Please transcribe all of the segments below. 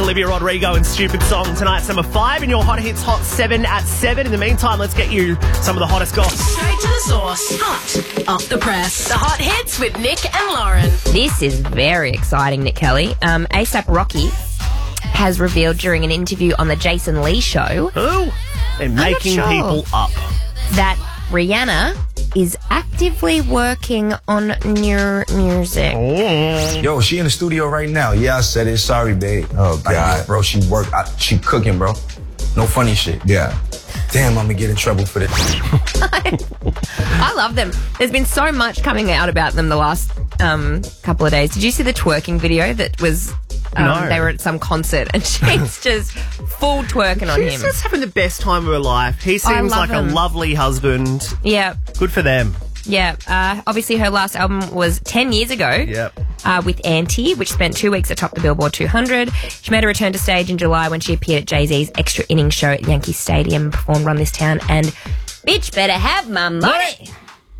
Olivia Rodrigo and Stupid Song. Tonight's number 5 in your Hot Hits Hot 7 at 7. In the meantime, let's get you some of the hottest goss. Straight to the source. Hot off the press. The Hot Hits with Nick and Lauren. This is very exciting, Nick Kelly. ASAP Rocky has revealed during an interview on the Jason Lee show Who? They're making sure. people up. that Rihanna is actively working on new music. Yo, she in the studio right now. Yeah, I said it. Sorry, babe. Oh, God. Bro, she she cooking, bro. No funny shit. Yeah. Damn, I'm gonna get in trouble for this. I love them. There's been so much coming out about them the last couple of days. Did you see the twerking video that was... No. They were at some concert and she's just full twerking on She's him. just having the best time of her life. He seems love like a him. lovely husband. Yeah. Good for them. Yeah, obviously her last album was 10 years ago Yep. with Auntie, which spent 2 weeks atop the Billboard 200. She made a return to stage in July when she appeared at Jay-Z's Extra Innings show at Yankee Stadium and performed Run This Town and Bitch Better Have My Money.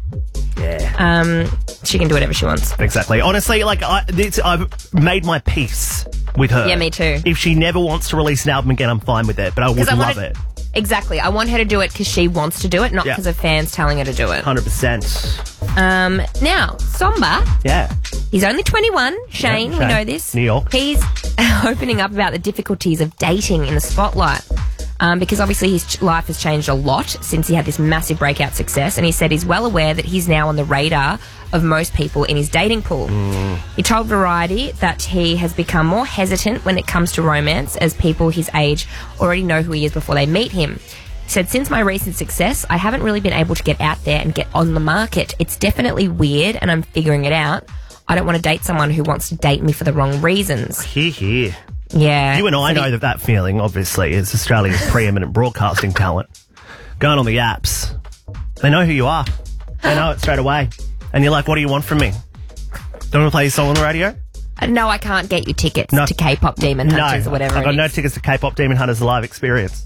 Yeah. She can do whatever she wants. Exactly. Honestly, like I've made my peace with her. Yeah, me too. If she never wants to release an album again, I'm fine with it. But I would love it. Exactly. I want her to do it because she wants to do it, not Yeah. because of fans telling her to do it. 100%. Now, Somba, Yeah. he's only 21. Shane, Yeah, we Shane. know this. New York. He's opening up about the difficulties of dating in the spotlight. Because obviously his life has changed a lot since he had this massive breakout success, and he said he's well aware that he's now on the radar of most people in his dating pool. He told Variety that he has become more hesitant when it comes to romance, as people his age already know who he is before they meet him. He said, since my recent success, I haven't really been able to get out there and get on the market. It's definitely weird, and I'm figuring it out. I don't want to date someone who wants to date me for the wrong reasons. Here. Yeah. You and I know that feeling, obviously, as Australia's preeminent broadcasting talent. Going on the apps. They know who you are. They know it straight away. And you're like, what do you want from me? Don't want to play your song on the radio? No, I can't get you tickets No. to K-pop Demon Hunters or whatever I've got it no is. tickets to K-pop Demon Hunters live experience.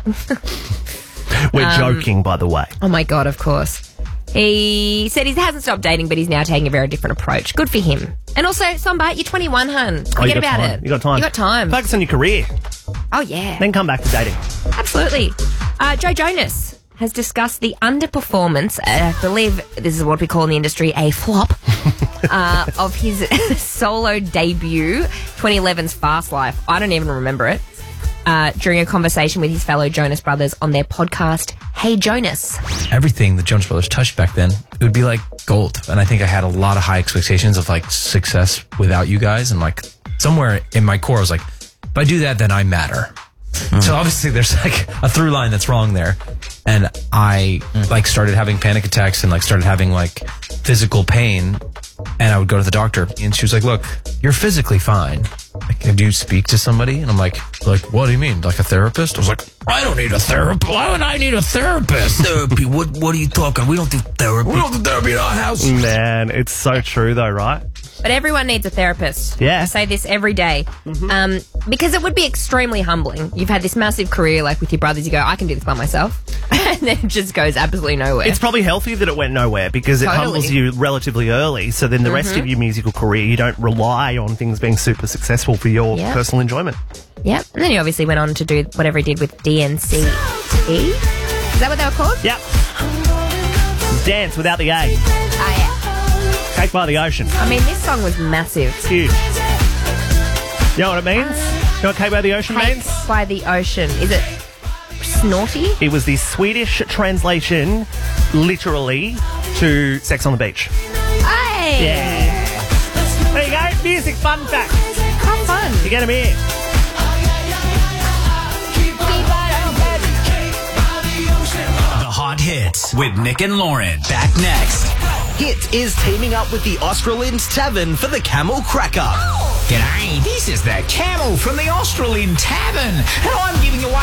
We're joking, by the way. Oh my God, of course. He said he hasn't stopped dating, but he's now taking a very different approach. Good for him. And also, Somba, you're 21, hun. Forget You got about time. it. You got time. You got time. Focus on your career, Oh, yeah. then come back to dating. Absolutely. Joe Jonas has discussed the underperformance, I believe this is what we call in the industry a flop, of his solo debut, 2011's Fast Life. I don't even remember it. During a conversation with his fellow Jonas Brothers on their podcast, Hey Jonas. Everything the Jonas Brothers touched back then, it would be like gold. And I think I had a lot of high expectations of like success without you guys. And like somewhere in my core, I was like, if I do that, then I matter. So obviously there's like a through line that's wrong there. And I like started having panic attacks and like started having like physical pain. And I would go to the doctor and she was like, look, you're physically fine. Like, do you speak to somebody? And I'm like, what do you mean? Like a therapist? I was like, I don't need a therapist. Why would I need a therapist? Therapy? What are you talking? We don't do therapy. We don't do therapy in our house. Man, it's so true though, right? But everyone needs a therapist. Yeah. I say this every day. Because it would be extremely humbling. You've had this massive career, like with your brothers, you go, I can do this by myself. And then it just goes absolutely nowhere. It's probably healthy that it went nowhere because it Totally. humbles you relatively early. So then the rest of your musical career, you don't rely on things being super successful for your Yeah. personal enjoyment. Yep. And then he obviously went on to do whatever he did with DNCE. Is that what they were called? Yep. Dance without the A. Cake by the Ocean. I mean, this song was massive. It's huge. You know what it means? You know what Cake by the Ocean Cake means? by the Ocean. Is it snorty? It was the Swedish translation, literally, to Sex on the Beach. Hey! Yeah. There you go. Music fun fact. How fun. You get them here. The Hot Hits with Nick and Lauren. Back next. Hit is teaming up with the Australind Tavern for the Camel Cracker. G'day, this is the Camel from the Australind Tavern, and I'm giving away